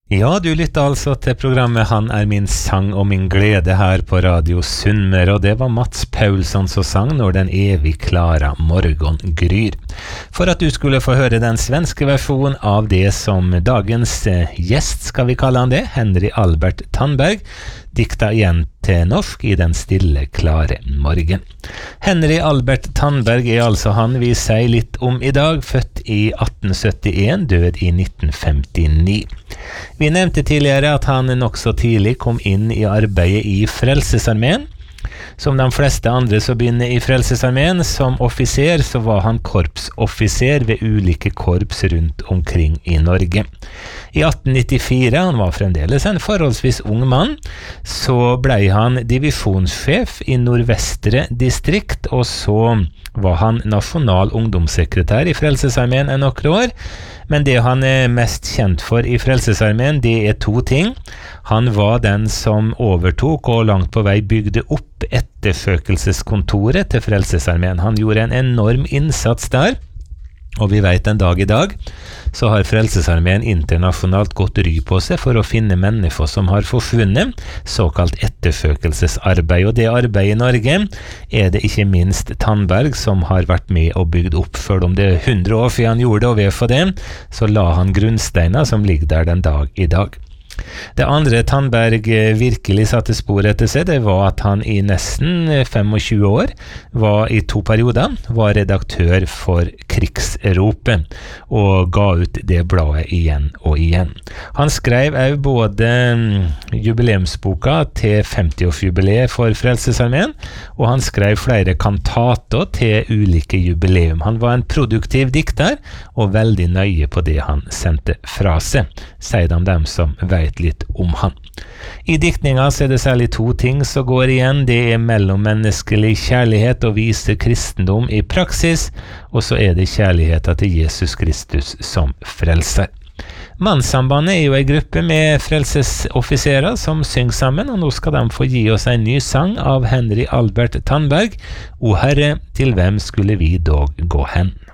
Ja, du lytter altså til programmet Han min sang og min glede her på Radio Sunnmøre, og det var Mats Paulsson som sang Når den evig klara morgon gryr. For at du skulle få høre den svenske versjonen av det som dagens gjest, skal vi kalle han det, Henry Albert Tandberg, dikta igjen til norsk I den stille, klare morgen. Henry Albert Tandberg altså han vi sier litt om I dag, født I 1871, død I 1959. Vi nevnte tidligere at han nok så tidlig kom inn I arbeidet I Frelsesarmeen. Som de fleste andre som begynner I Frelsesarmeen, som offiser så var han korpsoffiser ved ulike korps rundt omkring I Norge. I 1894, han var fremdeles en forholdsvis ung mann, så ble han divisjonssjef I Nordvestre distrikt, og så var han nasjonal ungdomssekretær I Frelsesarmeen en noen år. Men det han mest kjent for I Frelsesarmeen, det to ting. Han var den som overtok og langt på vei bygde opp ettersøkelseskontoret til Frelsesarmeen. Han gjorde en enorm innsats der. Og vi vet en dag I dag, så har Frelsesarmeen internasjonalt gått ry på seg for å finne mennesker som har forsvunnet, såkalt ettersøkelsesarbeid. Og det arbeidet I Norge det ikke minst Tandberg som har vært med og bygd opp, for om det 100 år siden han gjorde det, og ved for det, så la han grunnsteiner som ligger der den dag I dag. Det andre Tandberg virkelig satte spor etter seg, det var at han I nesten 25 år var I 2 perioder, var redaktør for Krigsropet og ga ut det bladet igjen og igjen. Han skrev også både jubileumsboka til 50-årsjubileet for Frelsesarmeen, og han skrev flere kantater til ulike jubileum. Han var en produktiv dikter og veldig nøye på det han sendte fra seg, sier de dem som vet litt om han. I diktninga så det særlig 2 ting som går igjen. Det mellommenneskelig kjærlighet å vise kristendom I praksis, og så det kjærligheten til Jesus Kristus som frelser. Mannssambandet jo en gruppe med frelsesoffiserer som synger sammen, og nå skal de få gi oss en ny sang av Henry Albert Tandberg, «O Herre, til hvem skulle vi dog gå hen?»